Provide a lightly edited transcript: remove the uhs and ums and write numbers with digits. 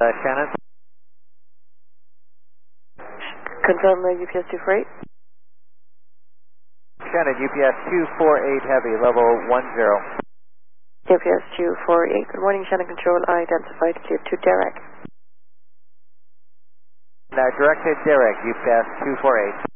Shannon. Confirm UPS 248. Shannon, UPS 248 Heavy, level 10. UPS 248. Good morning, Shannon Control. Identified, clear to Derek. Now directed Derek, UPS 248.